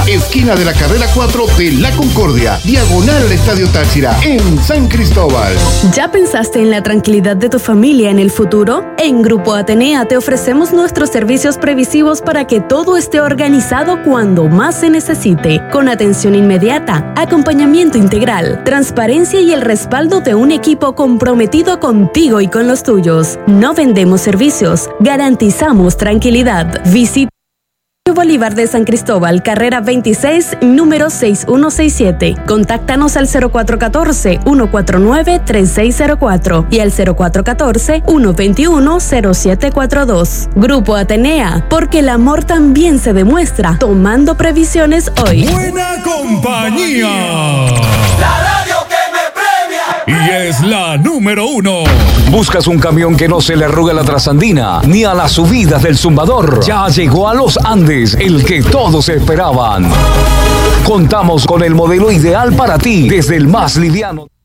esquina de la carrera 4 de La Concordia, diagonal al Estadio Táchira, en San Cristóbal. ¿Ya pensaste en la tranquilidad de tu familia en el futuro? En Grupo Atenea te ofrecemos nuestros servicios previsivos para que todo esté organizado cuando más se necesite, con atención inmediata, acompañamiento integral, transparencia y el respaldo de un equipo comprometido contigo y con los tuyos. No vendemos servicios, garantizamos tranquilidad. Visita Bolívar de San Cristóbal, carrera 26, número 6167. Contáctanos al 0414-149-3604 y al 0414-121-0742. Grupo Atenea, porque el amor también se demuestra tomando previsiones hoy. Buena compañía. La radio que me premia. Y es la número 1. ¿Buscas un camión que no se le arrugue a la trasandina ni a las subidas del zumbador? Ya llegó a Los Andes, el que todos esperaban. Contamos con el modelo ideal para ti, desde el más liviano.